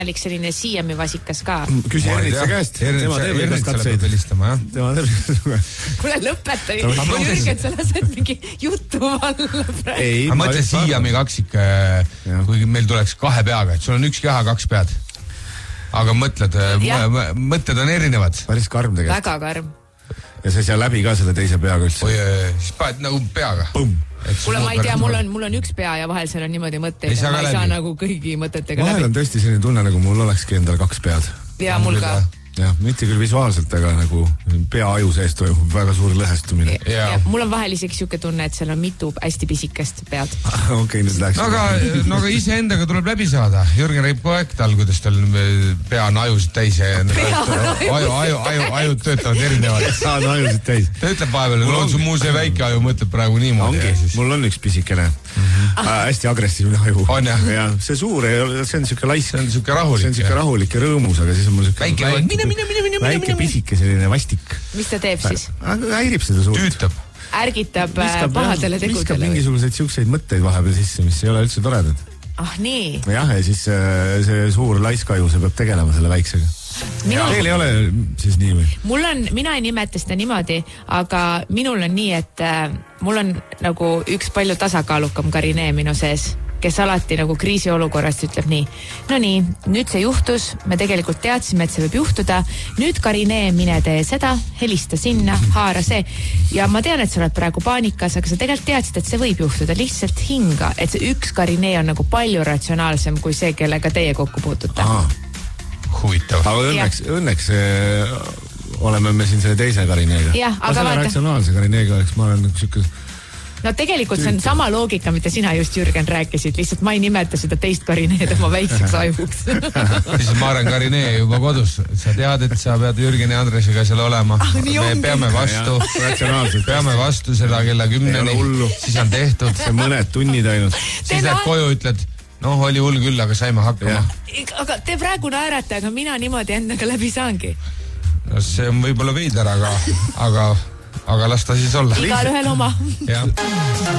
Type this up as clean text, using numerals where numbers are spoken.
selline siiami vasikas ka. Küsi Ernitsa käest. Tema teeb igast katseid. Tema teeb. Kuule lõpeta. Jürgen, sa lased mingi jutu valla praegu. Ei, ma mõtlen siiami kaksik, kui meil tuleks 2 peaga, et sul on 1 keha, 2 pead. Aga mõtted on erinevad. Päris karm tegelikult. Väga karm. Ja sa ei saa läbi ka selle teise peaga üldse. Siis paned nagu peaga. Kuule, ma ei tea, mul on 1 pea ja vahel seal on niimoodi mõtteid. Ma ei saa nagu kõigi mõtetega läbi. Vahel on tõesti selline tunne, nagu mul olekski endal 2 pead. Ja mul ka. Jah, mitte küll visuaalselt, aga nagu pea aju sees toimub väga suur lõhestumine. Ja mul on vahel isegi siuke tunne, et seal on mitu hästi pisikest pead. Okei, nüüd läheks. No aga ise endaga tuleb läbi saada. Jürgen räägib kogu aeg tal, kuidas tal pea on ajusid täis ja ajud töötavad erinevalt. Saad ajusid täis. Ta ütleb vahepeal, et on su muu see väike aju mõtleb praegu niimoodi. Mul on 1 pisikene. Hästi agressiivne aju. On jah? Ja see suur ei ole, see on siuke laisk. See on siuke rahulik. See on siuke rahulik ja rõõmus, aga siis on mul siuke väike pisike selline vastik. Mis ta teeb siis? Häirib seda suurt. Tüütab. Ärgitab pahadele tegudele. Viskab mingisuguseid siukseid mõtteid vahepeal sisse, mis ei ole üldse toredad. Nii. Jah, ja siis see suur laiskaju, see peab tegelema selle väiksega. Teil ei ole siis nii või? Mina ei nimeta seda niimoodi, aga minul on nii, et mul on nagu üks palju tasakaalukam karinee minu sees, kes alati nagu kriisiolukorrast ütleb nii. No nii, nüüd see juhtus, me tegelikult teadsime, et see võib juhtuda. Nüüd karinee, mine tee seda, helista sinna, haara see. Ja ma tean, et sa oled praegu paanikas, aga sa tegelikult teadsid, et see võib juhtuda. Lihtsalt hinga, et see üks karinee on nagu palju ratsionaalsem kui see, kellega teie kokku puutute. Huvitav. Aga õnneks oleme me siin selle teise karineega. Aga selle ratsionaalse karineega oleks, ma olen siuke... No tegelikult see on sama loogika, mida sina just, Jürgen, rääkisid. Lihtsalt ma ei nimeta seda teist karineed oma väikseks ajuks. Siis ma olen karinee juba kodus. Sa tead, et sa pead Jürgen ja Andresega seal olema. Me peame vastu seda kella 10-ni. Siis on tehtud. See mõned tunnid ainult. Siis lähed koju, ütled, oli hull küll, aga saime hakkama. Aga te praegu naerate, aga mina niimoodi endaga läbi saangi. No see on võib-olla veider, aga las ta siis olla. Igal ühel oma. Jah.